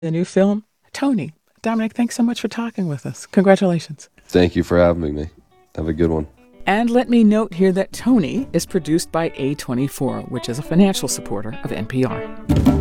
the new film, Tony. Dominic, thanks so much for talking with us. Congratulations. Thank you for having me. Have a good one. And let me note here that Tony is produced by A24, which is a financial supporter of NPR.